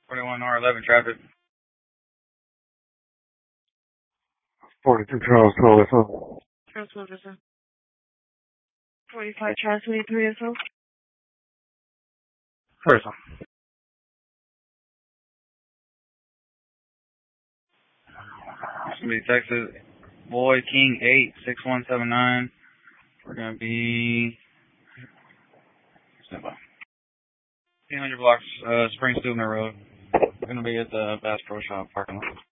41R11 traffic. 42 Charles 12 SO. Charles 12 SO. 45 Charles 23 SO. First. It's going to be Texas Boy King 86179. We're going to be 800 blocks, Spring Stubner Road. We're going to be at the Bass Pro Shop parking lot.